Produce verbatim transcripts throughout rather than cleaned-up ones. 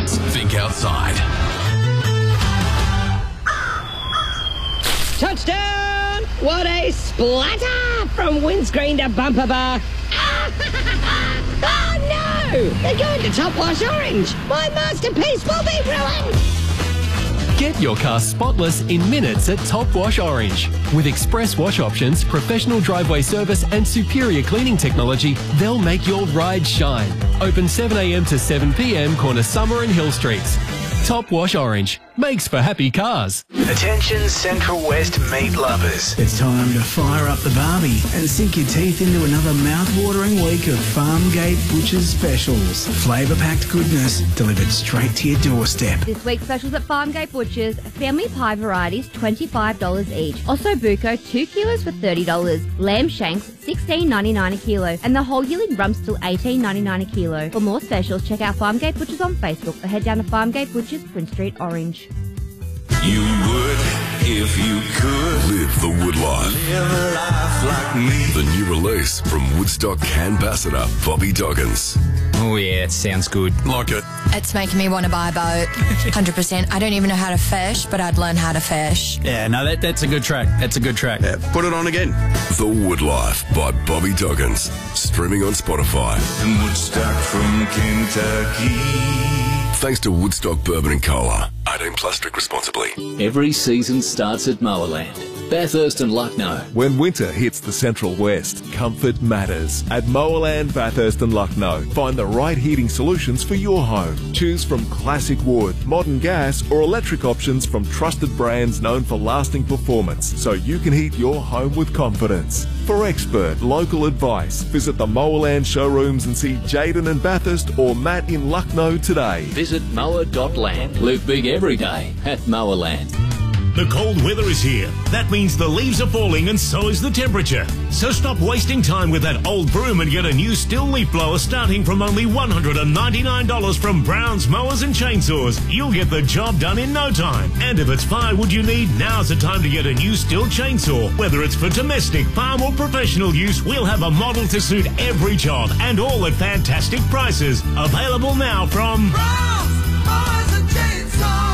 think outside. Touchdown! What a splatter from windscreen to bumper bar. Oh no! They're going to Top Wash Orange. My masterpiece will be ruined. Get your car spotless in minutes at Top Wash Orange. With express wash options, professional driveway service and superior cleaning technology, they'll make your ride shine. Open seven a m to seven p m, corner Summer and Hill Streets. Top Wash Orange. Makes for happy cars. Attention Central West meat lovers. It's time to fire up the barbie and sink your teeth into another mouth-watering week of Farmgate Butchers specials. Flavour-packed goodness delivered straight to your doorstep. This week's specials at Farmgate Butchers: family pie varieties, twenty-five dollars each. Osso Buco, two kilos for thirty dollars. Lamb shanks, sixteen ninety-nine a kilo. And the whole yearling rumstill, eighteen ninety-nine a kilo. For more specials, check out Farmgate Butchers on Facebook or head down to Farmgate Butchers, Prince Street, Orange. You would if you could live the wood life. Live a life like me. The new release from Woodstock ambassador Bobby Doggins. Oh yeah, it sounds good. Like it. It's making me want to buy a boat. one hundred percent. I don't even know how to fish, but I'd learn how to fish. Yeah, no, that, that's a good track. That's a good track. Yeah, put it on again. The Wood Life by Bobby Doggins. Streaming on Spotify. And Woodstock from Kentucky. Thanks to Woodstock Bourbon and Cola. eighteen plus, drink responsibly. Every season starts at Mowerland. Bathurst and Lucknow. When winter hits the Central West, comfort matters. At Mowerland, Bathurst and Lucknow, find the right heating solutions for your home. Choose from classic wood, modern gas or electric options from trusted brands known for lasting performance, so you can heat your home with confidence. For expert local advice, visit the Mowerland showrooms and see Jaden in Bathurst or Matt in Lucknow today. Visit mower dot land. Live big every day at Mowerland. The cold weather is here. That means the leaves are falling and so is the temperature. So stop wasting time with that old broom and get a new Still leaf blower starting from only one hundred ninety-nine dollars from Brown's Mowers and Chainsaws. You'll get the job done in no time. And if it's firewood you need, now's the time to get a new Still chainsaw. Whether it's for domestic, farm or professional use, we'll have a model to suit every job and all at fantastic prices. Available now from Brown's Mowers and Chainsaws.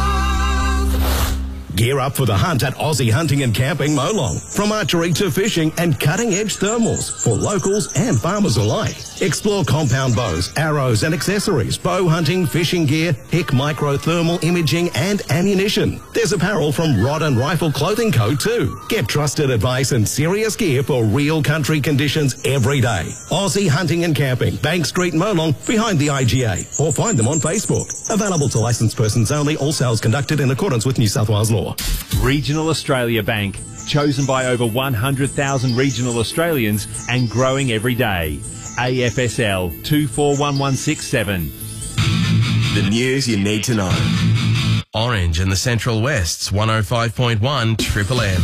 Gear up for the hunt at Aussie Hunting and Camping Molong. From archery to fishing and cutting-edge thermals for locals and farmers alike. Explore compound bows, arrows and accessories, bow hunting, fishing gear, H I C micro thermal imaging and ammunition. There's apparel from Rod and Rifle Clothing Co. too. Get trusted advice and serious gear for real country conditions every day. Aussie Hunting and Camping, Bank Street, Molong, behind the I G A. Or find them on Facebook. Available to licensed persons only. All sales conducted in accordance with New South Wales law. Regional Australia Bank, chosen by over one hundred thousand regional Australians and growing every day. A F S L two four one one six seven. The news you need to know. Orange in the Central West's one oh five point one Triple M.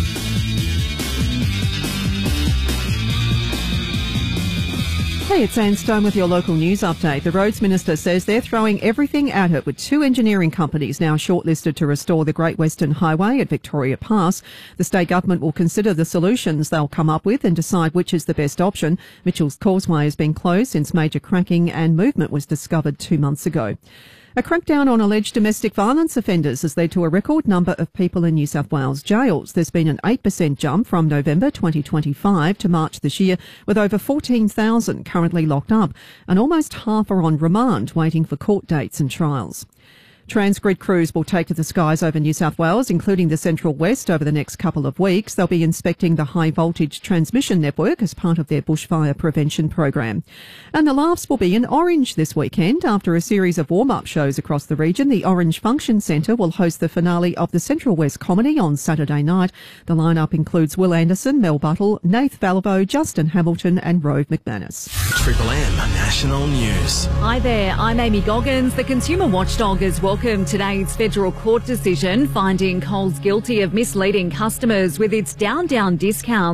Hey, it's Anne Stone with your local news update. The Roads Minister says they're throwing everything at it with two engineering companies now shortlisted to restore the Great Western Highway at Victoria Pass. The state government will consider the solutions they'll come up with and decide which is the best option. Mitchell's Causeway has been closed since major cracking and movement was discovered two months ago. A crackdown on alleged domestic violence offenders has led to a record number of people in New South Wales jails. There's been an eight percent jump from November twenty twenty-five to March this year, with over fourteen thousand currently locked up, and almost half are on remand waiting for court dates and trials. Transgrid crews will take to the skies over New South Wales, including the Central West, over the next couple of weeks. They'll be inspecting the high-voltage transmission network as part of their bushfire prevention program. And the laughs will be in Orange this weekend. After a series of warm-up shows across the region, the Orange Function Centre will host the finale of the Central West Comedy on Saturday night. The lineup includes Will Anderson, Mel Buttle, Nath Valvo, Justin Hamilton and Rove McManus. Triple M National News. Hi there, I'm Amy Goggins. The Consumer Watchdog has welcomed today's federal court decision finding Coles guilty of misleading customers with its down down discounts.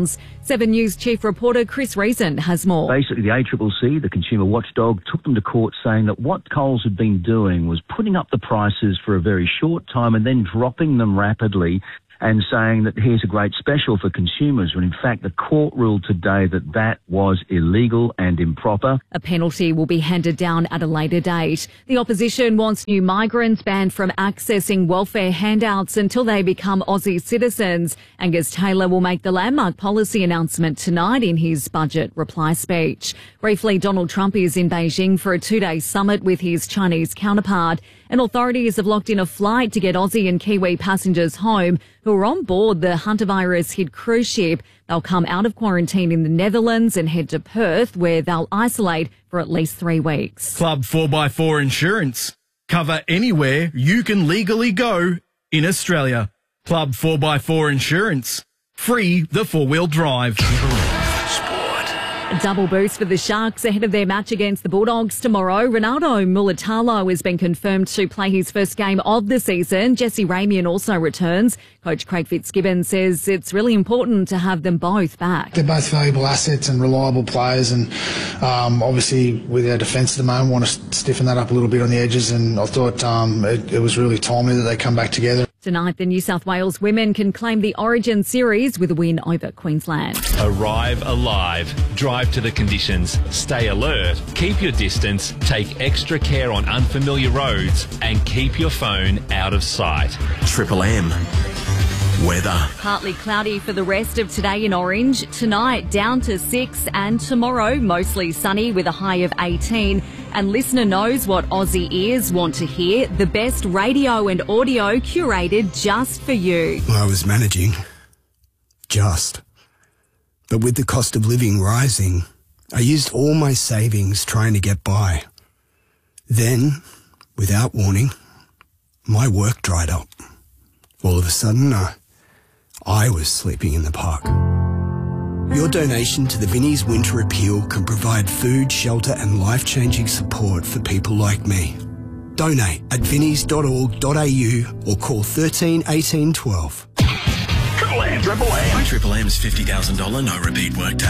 Seven News chief reporter Chris Reason has more. Basically, the A C C C, the consumer watchdog, took them to court saying that what Coles had been doing was putting up the prices for a very short time and then dropping them rapidly and saying that here's a great special for consumers, when in fact the court ruled today that that was illegal and improper. A penalty will be handed down at a later date. The opposition wants new migrants banned from accessing welfare handouts until they become Aussie citizens. Angus Taylor will make the landmark policy announcement tonight in his budget reply speech. Briefly, Donald Trump is in Beijing for a two-day summit with his Chinese counterpart, and authorities have locked in a flight to get Aussie and Kiwi passengers home who are on board the hantavirus-hit cruise ship. They'll come out of quarantine in the Netherlands and head to Perth, where they'll isolate for at least three weeks. Club four by four Insurance. Cover anywhere you can legally go in Australia. Club four by four Insurance. Free the four-wheel drive. A double boost for the Sharks ahead of their match against the Bulldogs tomorrow. Ronaldo Mulitalo has been confirmed to play his first game of the season. Jesse Ramian also returns. Coach Craig Fitzgibbon says it's really important to have them both back. They're both valuable assets and reliable players, and um, obviously with our defence at the moment, want to stiffen that up a little bit on the edges, and I thought um, it, it was really timely that they come back together. Tonight, the New South Wales women can claim the Origin Series with a win over Queensland. Arrive alive. Drive to the conditions. Stay alert. Keep your distance. Take extra care on unfamiliar roads and keep your phone out of sight. Triple M. Weather. Partly cloudy for the rest of today in Orange. Tonight down to six, and tomorrow mostly sunny with a high of eighteen. And listener knows what Aussie ears want to hear. The best radio and audio curated just for you. I was managing. Just. But with the cost of living rising, I used all my savings trying to get by. Then, without warning, my work dried up. All of a sudden, I, I was sleeping in the park. Your donation to the Vinnie's Winter Appeal can provide food, shelter and life-changing support for people like me. Donate at vinnies dot org dot a u or call thirteen eighteen twelve. Triple M. Triple M. Triple M's fifty thousand dollars no repeat work